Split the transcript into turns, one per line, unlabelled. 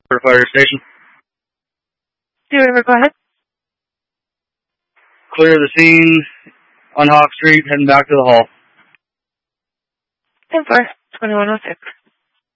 Fire Station.
Do whatever, go ahead.
Clear the scene on Hawk Street, heading back to the hall.
10-4, 2106.